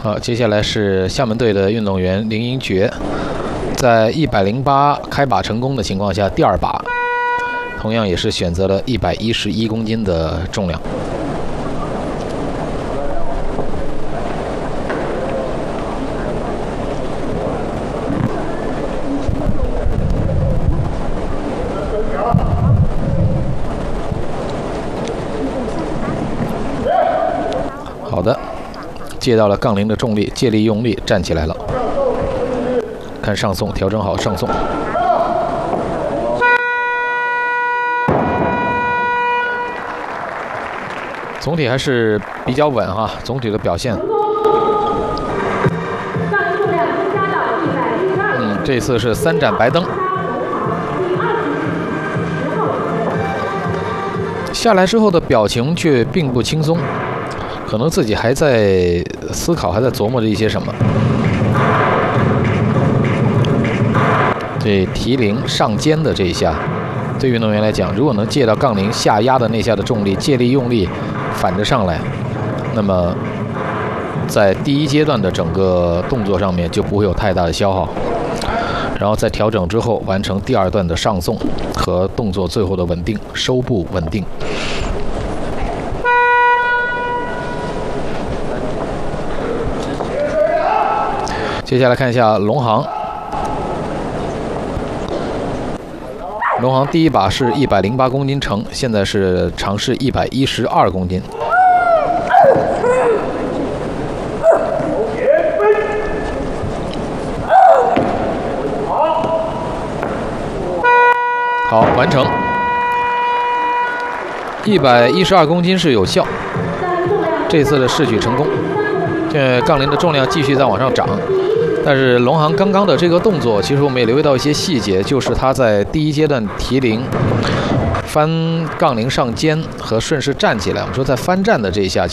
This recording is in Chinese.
好，接下来是厦门队的运动员林英爵，在108开把成功的情况下，第二把同样也是选择了111公斤的重量。好的，借到了杠铃的重力，借力用力站起来了。看上送，调整好上送。总体还是比较稳哈，总体的表现。这次是3盏白灯。下来之后的表情却并不轻松。可能自己还在思考，还在琢磨着一些什么。这提铃上肩的这一下，对运动员来讲，如果能借到杠铃下压的那下的重力，借力用力反着上来，那么在第一阶段的整个动作上面就不会有太大的消耗。然后在调整之后，完成第2段的上送和动作最后的稳定收步稳定。接下来看一下龙航。龙航第一把是108公斤成，现在是尝试112公斤。好，完成。112公斤是有效，这次的试举成功。杠铃的重量继续在往上涨。但是龙航刚刚的这个动作，其实我们也留意到一些细节，就是他在第一阶段提铃、翻杠铃上肩和顺势站起来。我们说在翻站的这一下，其